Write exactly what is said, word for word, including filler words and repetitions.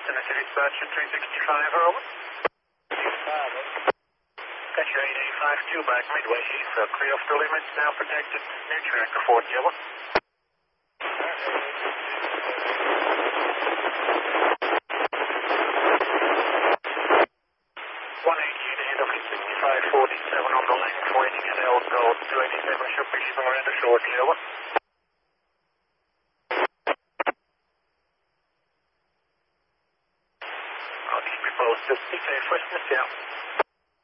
Tennessee dispatch at three sixty-five, over. Got your eight eight five two back midway east, so clear off the limits, now protected, near track to Fort Yellow. one eighty-eight ahead of sixty-five forty-seven on the length, waiting at L code two eighty-seven, should be leaving around the short Yellow. I'll keep you posted. Be safe, West Miss, yeah.